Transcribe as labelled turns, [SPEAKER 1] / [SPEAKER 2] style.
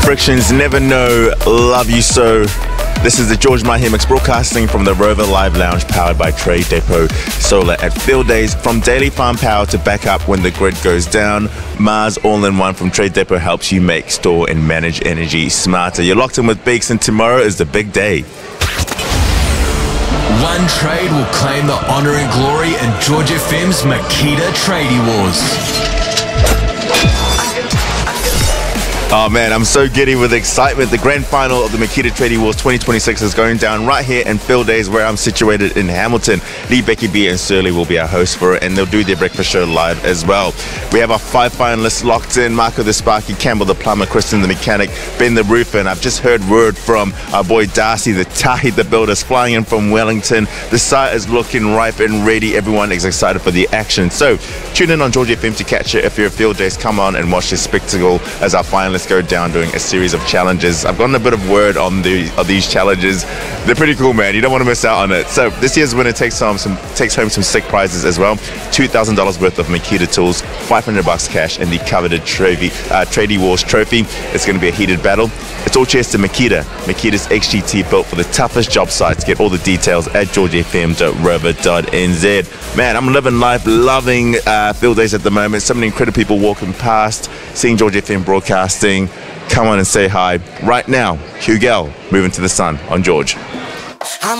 [SPEAKER 1] Frictions, Never Know, Love You So. This is the George Mahi Mix broadcasting from the Rover Live Lounge powered by Trade Depot Solar at Field Days. From daily farm power to backup when the grid goes down, Mars All-in-One from Trade Depot helps you make, store and manage energy smarter. You're locked in with Beaks and tomorrow is the big day.
[SPEAKER 2] One trade will claim the honour and glory in George FM's Makita Tradie Wars.
[SPEAKER 1] Oh man, I'm so giddy with excitement. The grand final of the Makita Tradie Wars 2026 is going down right here in Field Days, where I'm situated in Hamilton. Lee, Becky B and Surly will be our hosts for it, and they'll do their breakfast show live as well. We have our 5 finalists locked in: Marco the Sparky, Campbell the plumber, Kristen the mechanic, Ben the roofer, and I've just heard word from our boy Darcy the Tahi the builder's flying in from Wellington. The site is looking ripe and ready. Everyone is excited for the action. So tune in on George FM to catch it. If you're at Field Days, come on and watch this spectacle as our finalists go down doing a series of challenges. I've gotten a bit of word on these challenges. They're pretty cool, man. You don't want to miss out on it. So this year's winner takes home some sick prizes as well. $2,000 worth of Makita tools, $500 cash, and the coveted Tradie Wars trophy. It's going to be a heated battle. It's all cheers to Makita. Makita's XGT, built for the toughest job sites. Get all the details at georgefm.rover.nz. Man, I'm living life, loving Field Days at the moment. So many incredible people walking past, seeing George FM broadcasting. Come on and say hi. Right now, Hugel, Moving to the Sun on George.